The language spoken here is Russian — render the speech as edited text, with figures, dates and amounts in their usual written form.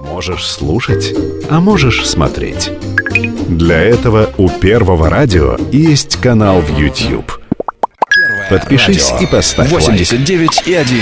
Можешь слушать, а можешь смотреть. Для этого у Первого радио есть канал в YouTube. Подпишись и поставь лайк. 89,1